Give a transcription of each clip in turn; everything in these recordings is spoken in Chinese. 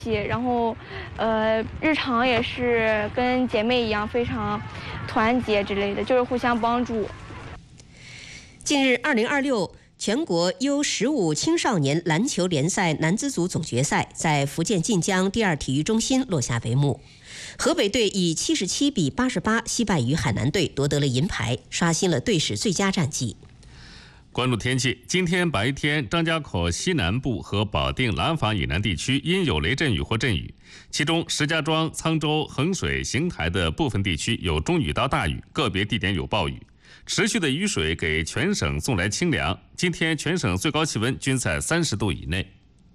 然后，日常也是跟姐妹一样非常团结之类的，就是互相帮助。 近日，2026全国 U15青少年篮球联赛男子组总决赛在福建晋江第二体育中心落下帷幕。河北队以77比88惜败于海南队，夺得了银牌，刷新了队史最佳战绩。 关注天气，今天白天张家口西南部和保定廊坊以南地区阴有雷阵雨或阵雨，其中石家庄、沧州、衡水、邢台的部分地区有中雨到大雨，个别地点有暴雨。持续的雨水给全省送来清凉，今天全省最高气温均在30度以内。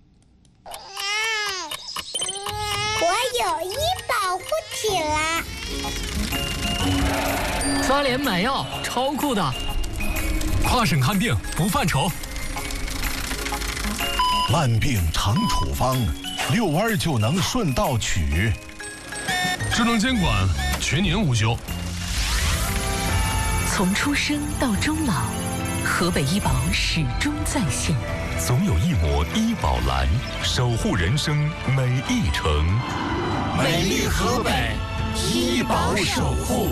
我有医保护体了， 刷脸买药超酷的，跨省看病不犯愁， 烂病常处方，遛弯就能顺道取， 智能监管全年无休。 从出生到终老，河北医保始终在线。 总有一抹医保蓝，守护人生每一程。 美丽河北，医保守护。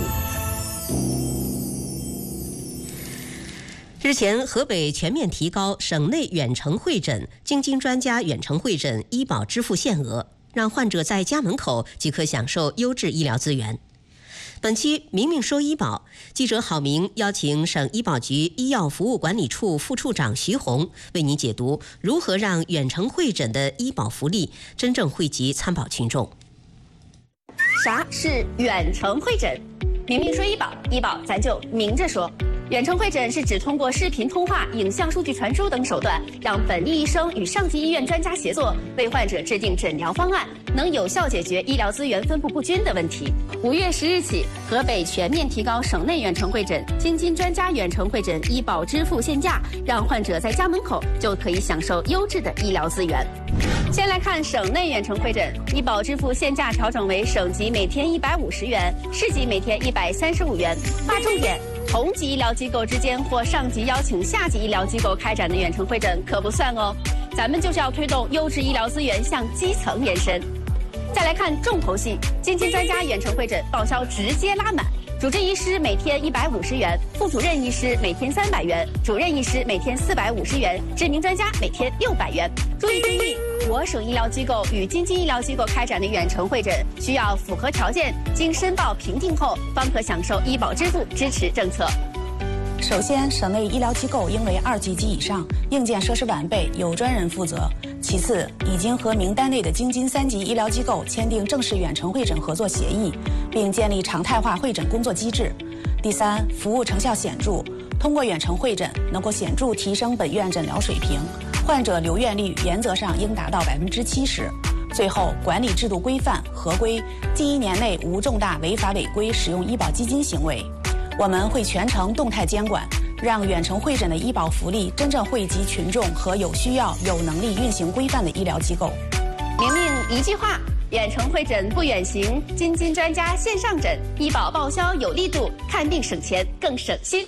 日前，河北全面提高省内远程会诊、京津专家远程会诊医保支付限额，让患者在家门口即可享受优质医疗资源。本期明明说医保，记者郝明邀请省医保局医药服务管理处副处长徐红为您解读如何让远程会诊的医保福利真正惠及参保群众。 啥是远程会诊？明明说医保，医保咱就明着说。远程会诊是指通过视频通话、影像数据传输等手段，让本地医生与上级医院专家协作，为患者制定诊疗方案，能有效解决医疗资源分布不均的问题。5月10日起，河北全面提高省内远程会诊、京津专家远程会诊医保支付限价，让患者在家门口就可以享受优质的医疗资源。先来看省内远程会诊，医保支付限价调整为省级每天150元，市级每天135元。划重点。同级医疗机构之间或上级邀请下级医疗机构开展的远程会诊可不算哦。咱们就是要推动优质医疗资源向基层延伸。再来看重头戏，京津专家远程会诊报销直接拉满，主治医师每天150元，副主任医师每天300元，主任医师每天450元，知名专家每天600元。注意注意，我省医疗机构与京津医疗机构开展的远程会诊需要符合条件，经申报评定后方可享受医保支付支持政策。 首先，省内医疗机构应为2级及以上，硬件设施完备，有专人负责。其次，已经和名单内的京津3级医疗机构签订正式远程会诊合作协议，并建立常态化会诊工作机制。第三，服务成效显著，通过远程会诊能够显著提升本院诊疗水平，患者留院率原则上应达到70%。最后，管理制度规范合规，近1年内无重大违法违规使用医保基金行为。我们会全程动态监管，让远程会诊的医保福利真正惠及群众和有需要、有能力运行规范的医疗机构。 明明一句话，远程会诊不远行，京津专家线上诊，医保报销有力度，看病省钱更省心。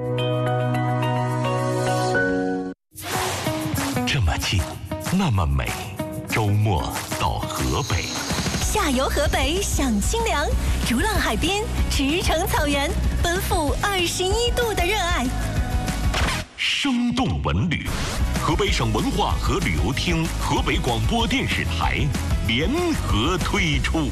这么近，那么美，周末到河北。 下游河北享清凉，逐浪海滨，驰骋草原，奔赴21度的热爱。 生动文旅，河北省文化和旅游厅、河北广播电视台联合推出。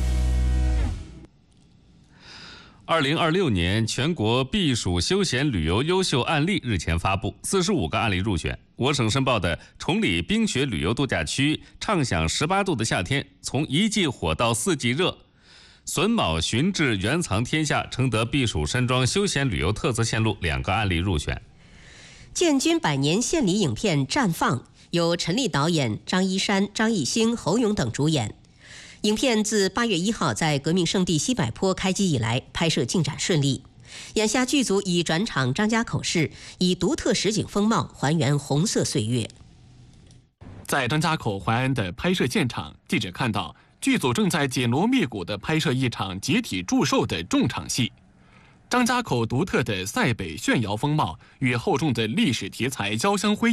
2026年全国避暑休闲旅游优秀案例日前发布，45个案例入选。我省申报的崇礼冰雪旅游度假区畅享18度的夏天，从1季火到4季热。榫卯寻至原藏天下承德避暑山庄休闲旅游特色线路2个案例入选。 建军100年献礼影片《绽放》由陈立导演，张一山、张艺兴、侯勇等主演。影片自8月1号在革命圣地西柏坡开机以来，拍摄进展顺利。眼下剧组已转场张家口市，以独特实景风貌还原红色岁月。 在张家口淮安的拍摄现场，记者看到剧组正在紧锣密鼓地拍摄一场集体祝寿的重场戏。张家口独特的塞北炫瑶风貌与厚重的历史题材交相辉映，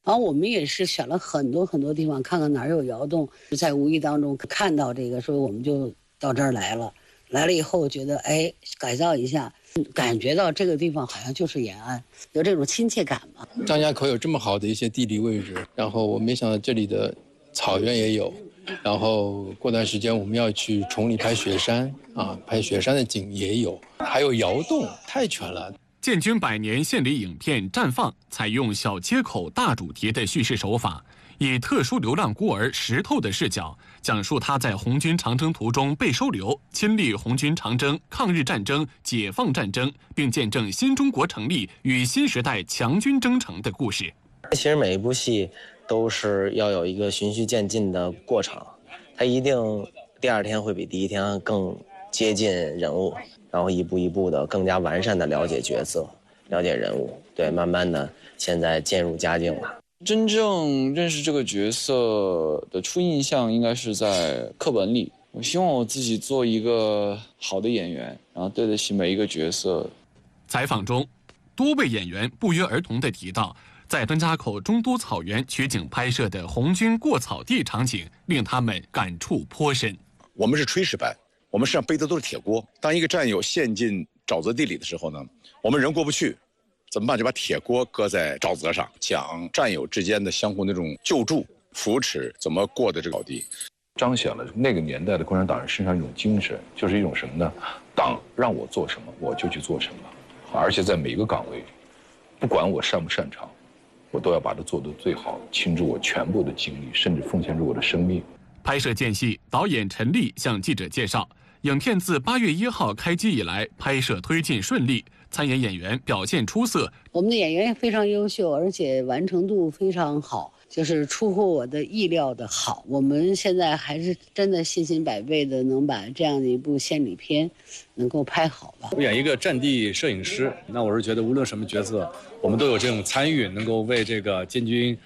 然后我们也是选了很多地方，看看哪儿有窑洞，在无意当中看到这个，所以我们就到这儿来了。来了以后觉得改造一下，感觉到这个地方好像就是延安，有这种亲切感嘛。 张家口有这么好的一些地理位置，然后我没想到这里的草原也有，然后过段时间我们要去崇礼拍雪山啊，拍雪山的景也有，还有窑洞，太全了。 建军100年献礼影片《绽放》采用小切口大主题的叙事手法，以特殊流浪孤儿石头的视角，讲述他在红军长征途中被收留，亲历红军长征、抗日战争、解放战争，并见证新中国成立与新时代强军征程的故事。 其实每一部戏都是要有一个循序渐进的过程，它一定第2天会比第1天更接近人物，然后一步一步的更加完善的了解角色，了解人物，对，慢慢的现在渐入佳境了。 真正认识这个角色的初印象应该是在课本里。我希望我自己做一个好的演员，然后对得起每一个角色。 采访中，多位演员不约而同地提到，在张家口中都草原取景拍摄的红军过草地场景，令他们感触颇深。 我们是炊事班，我们身上背的都是铁锅。当一个战友陷进沼泽地里的时候呢，我们人过不去。怎么办？就把铁锅搁在沼泽上，讲战友之间的相互那种救助、扶持，怎么过的这个草地， 彰显了那个年代的共产党人身上一种精神，就是一种什么呢？党让我做什么，我就去做什么，而且在每一个岗位，不管我擅不擅长，我都要把它做得最好，倾注我全部的精力，甚至奉献出我的生命。 拍摄间隙，导演陈立向记者介绍，影片自8月1号开机以来，拍摄推进顺利。参演演员表现出色， 我们的演员也非常优秀，而且完成度非常好，就是出乎我的意料的好。我们现在还是真的信心百倍的能把这样的一部献礼片能够拍好吧。 我演一个战地摄影师，那我是觉得无论什么角色，我们都有这种参与，能够为这个建军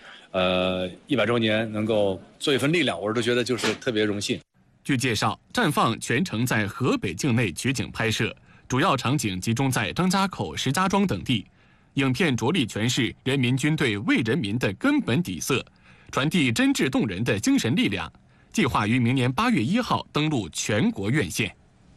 100周年能够做一份力量，我是觉得就是特别荣幸。 据介绍，《绽放》全程在河北境内取景拍摄。主要场景集中在张家口、石家庄等地，影片着力诠释人民军队为人民的根本底色，传递真挚动人的精神力量。计划于明年8月1号登陆全国院线。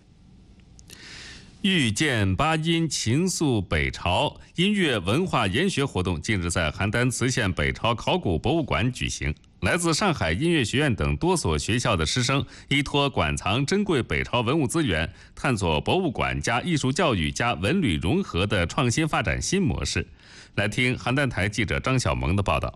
遇见八音情愫北朝音乐文化研学活动近日在邯郸磁县北朝考古博物馆举行。来自上海音乐学院等多所学校的师生依托馆藏珍贵北朝文物资源，探索博物馆加艺术教育加文旅融合的创新发展新模式。来听邯郸台记者张小萌的报道。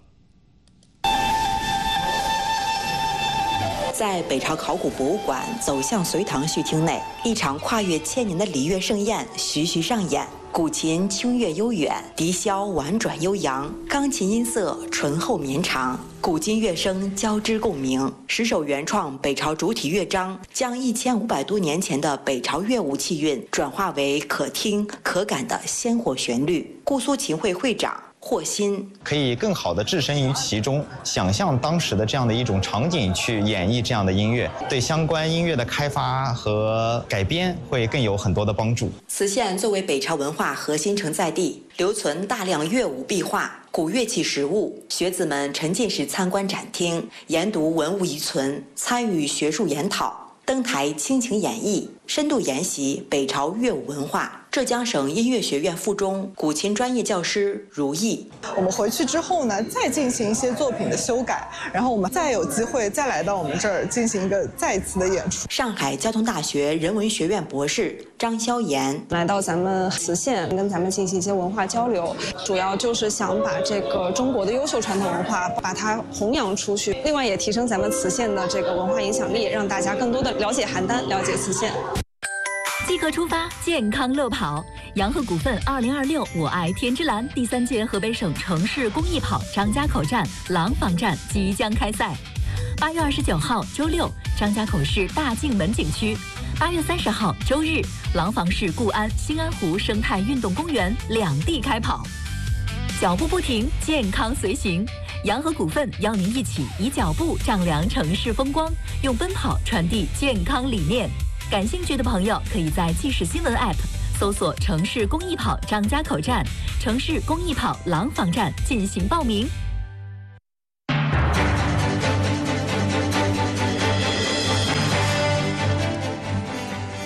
在北朝考古博物馆走向隋唐序厅内，一场跨越1000年的礼乐盛宴徐徐上演。古琴清越悠远，笛箫婉转悠扬，钢琴音色醇厚绵长，古今乐声交织共鸣。10首原创北朝主体乐章，将1500多年前的北朝乐舞气韵转化为可听可感的鲜活旋律。姑苏琴会会长霍新可以更好地置身于其中，想象当时的这样的一种场景去演绎这样的音乐，对相关音乐的开发和改编会更有很多的帮助。 磁县作为北朝文化核心城在地，留存大量乐舞壁画、古乐器实物，学子们沉浸式参观展厅，研读文物遗存，参与学术研讨，登台倾情演绎，深度研习北朝乐舞文化。浙江省音乐学院附中古琴专业教师如意， 我们回去之后呢，再进行一些作品的修改，然后我们再有机会再来到我们这儿进行一个再次的演出。 上海交通大学人文学院博士张萧炎来到咱们磁县，跟咱们进行一些文化交流，主要就是想把这个中国的优秀传统文化把它弘扬出去，另外也提升咱们磁县的这个文化影响力，让大家更多的了解邯郸，了解磁县。 即刻出发，健康乐跑！洋河股份2026我爱天之蓝第3届河北省城市公益跑张家口站、廊坊站即将开赛。8月29号周六，张家口市大径门景区；8月30号周日，廊坊市固安兴安湖生态运动公园两地开跑。脚步不停，健康随行。洋河股份邀您一起以脚步丈量城市风光，用奔跑传递健康理念。感兴趣的朋友可以在即时新闻 App 搜索城市公益跑张家口站、城市公益跑廊坊站进行报名。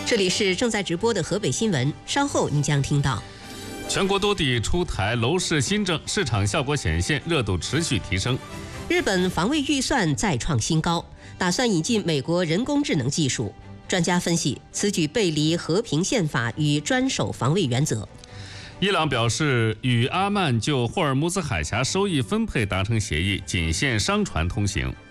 这里是正在直播的河北新闻，稍后您将听到。 全国多地出台楼市新政，市场效果显现，热度持续提升。 日本防卫预算再创新高，打算引进美国人工智能技术。专家分析，此举背离和平宪法与专守防卫原则。 伊朗表示，与阿曼就霍尔木兹海峡收益分配达成协议，仅限商船通行。